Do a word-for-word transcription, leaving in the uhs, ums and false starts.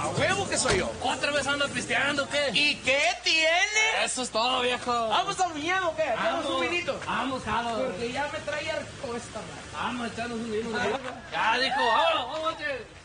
A huevo que soy yo. ¿Otra vez anda pisteando o qué? ¿Y qué tiene? Eso es todo, viejo. ¿Vamos al viñedo o qué? ¿Echamos un vinito? Vamos, jalo. Porque ya me traía harto esta madre. Vamos a echarnos un vino. Ya, dijo, vámonos, vamos, che.